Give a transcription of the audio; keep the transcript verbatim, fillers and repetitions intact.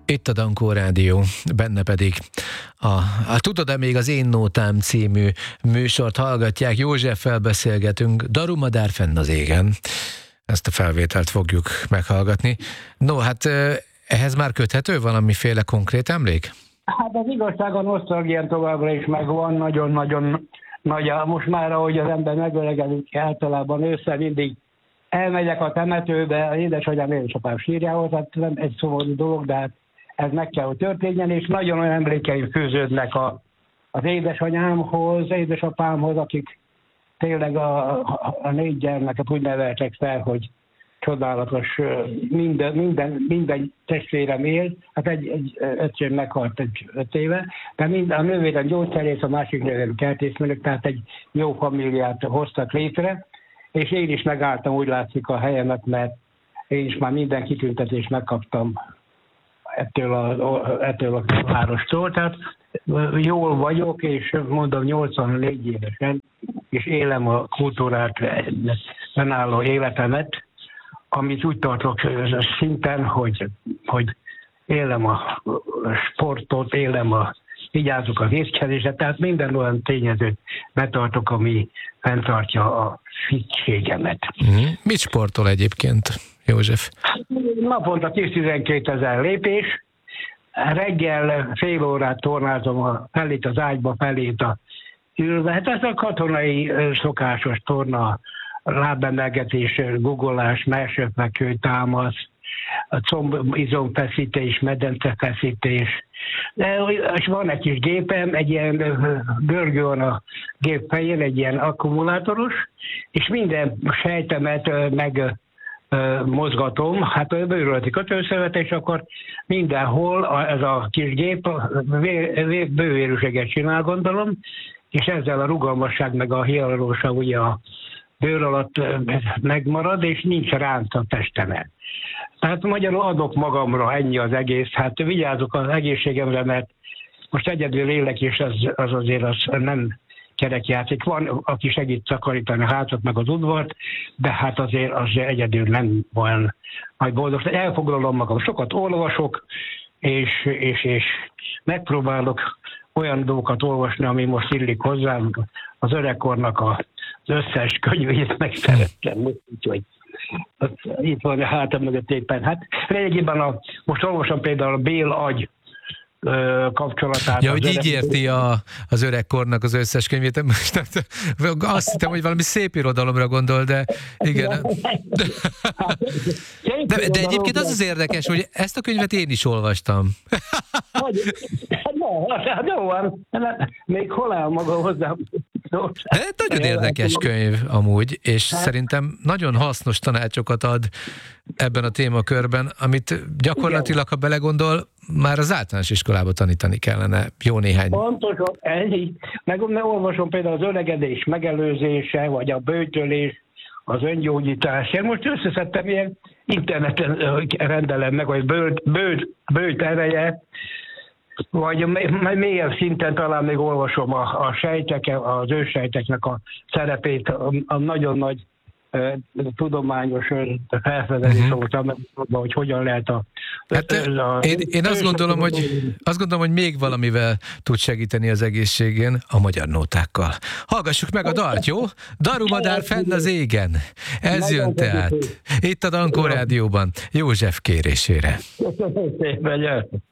Itt a Dankó Rádió, benne pedig a, a Tudod-e még az Én Nótám című műsort hallgatják. Józseffel beszélgetünk, Darumadár fenn az égen. Ezt a felvételt fogjuk meghallgatni. No, hát ehhez már köthető valamiféle konkrét emlék? Hát az igazság, a nosztalgián továbbra is megvan, nagyon-nagyon nagy. Most már, ahogy az ember megöregedik, általában össze mindig elmegyek a temetőbe, az édesanyám, édesapám sírjához, hát nem egy szomorú dolog, de hát ez meg kell, hogy történjen, és nagyon olyan emlékeim fűződnek a, az édesanyámhoz, édesapámhoz, akik tényleg a, a, a négy gyermeket úgy neveltek fel, hogy csodálatos, minden, minden, minden testvérem él, hát egy, egy öcsém meghalt egy öt éve, de mind, a nővérem gyógyszerész, a másik nővérem kertészmérnök, tehát egy jó familiát hoztak létre, és én is megálltam, úgy látszik, a helyemet, mert én is már minden kitüntetést megkaptam ettől a, ettől a várostól, tehát jól vagyok, és mondom nyolcvannégy évesen, és élem a kultúrát, önálló életemet, amit úgy tartok szinten, hogy, hogy élem a sportot, élem a vigyázok az étkezésre, tehát minden olyan tényezőt betartok, ami fenntartja a fittségemet. Mm. Mit sportol egyébként, József? Naponta tíz-tizenkét lépés, reggel fél órát tornázom a felét az ágyba, felét a ülve. Hát ez a katonai szokásos torna, lábemelgetés, guggolás, mersőfekvő, támasz, combizomfeszítés, medencefeszítés. És van egy kis gépem, egy ilyen görgő van a gép fején, egy ilyen akkumulátoros, és minden sejtemet meg mozgatom, hát a bőrületi kötőszövet, és akkor mindenhol ez a kis gép bővérűséget csinál, gondolom, és ezzel a rugalmasság meg a hialuronsav ugye a bőr alatt megmarad, és nincs ránc a testemen. Tehát magyarul adok magamra, ennyi az egész. Hát vigyázok az egészségemre, mert most egyedül élek, és az, az azért az nem kerekjáték. Van, aki segít takarítani a hátat, meg az udvart, de hát azért az egyedül nem olyan nagy boldog. Elfoglalom magam, sokat olvasok, és, és, és megpróbálok olyan dolgokat olvasni, ami most illik hozzám, az öregkornak az összes könyvét megszerettem, úgyhogy itt van a hátam mögött éppen. Hát lényegében a, most olvasom például a Bél-agy kapcsolatát. Ja, hogy így érti a, az öregkornak az összes könyvét. Azt hittem, hogy valami szép irodalomra gondol, de igen. De, de egyébként az az érdekes, hogy ezt a könyvet én is olvastam. Jó van, még hol áll maga hozzám? De nagyon érdekes könyv amúgy, és szerintem nagyon hasznos tanácsokat ad ebben a témakörben, amit gyakorlatilag, ha belegondol, már az általános iskolába tanítani kellene jó néhány. Pontosan, ennyi. Meg olvasom például az öregedés megelőzése, vagy a böjtölés, az öngyógyítás. Én most összeszedtem ilyen interneten rendelem meg, vagy bőt, bőt, bőt ereje, vagy mélyebb szinten talán még olvasom a, a sejtek, az őssejteknek a szerepét, a, a nagyon nagy e, tudományos felfedezés uh-huh. voltam, hogy hogyan lehet a... Hát, a én, én azt, gondolom, hogy, azt gondolom, hogy még valamivel tud segíteni az egészségén, a magyar nótákkal. Hallgassuk meg a dalt, jó? Darumadár fenn az égen. Ez jön tehát. Itt a Dankó Rádióban, József kérésére. Köszönöm szépen,